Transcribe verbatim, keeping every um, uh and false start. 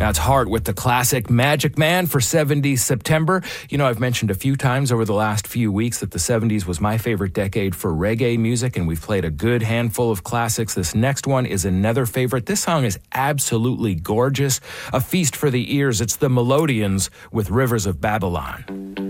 That's Heart with the classic Magic Man for seventies September. You know, I've mentioned a few times over the last few weeks that the seventies was my favorite decade for reggae music, and we've played a good handful of classics. This next one is another favorite. This song is absolutely gorgeous, a feast for the ears. It's the Melodians with Rivers of Babylon.